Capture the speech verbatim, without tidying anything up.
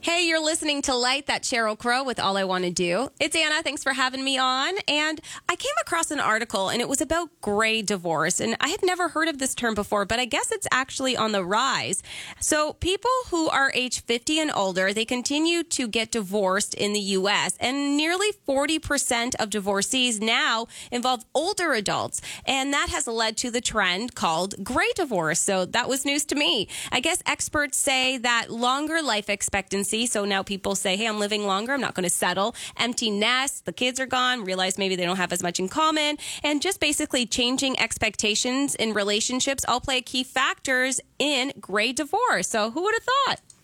Hey, you're listening to Light, that Sheryl Crow with All I Want to Do. It's Anna. Thanks for having me on. And I came across an article, and it was about gray divorce. And I had never heard of this term before, but I guess it's actually on the rise. So people who are age fifty and older, they continue to get divorced in the U S. And nearly forty percent of divorcees now involve older adults. And that has led to the trend called gray divorce. So that was news to me. I guess experts say that longer life expectancy. So now people say, hey, I'm living longer. I'm not going to settle. Empty nest. The kids are gone. Realize maybe they don't have as much in common. And just basically changing expectations in relationships all play key factors in gray divorce. So who would have thought?